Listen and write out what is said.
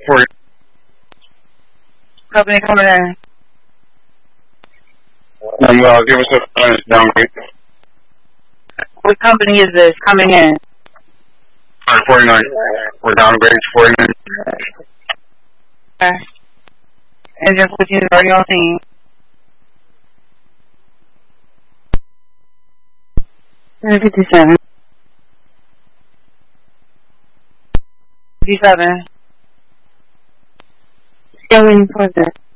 For Company coming in. give us a downgrade. What company is this coming in? 49. We're downgraded 49. Okay. Engine 15 is already on scene. Engine 57. 57. Still waiting for this.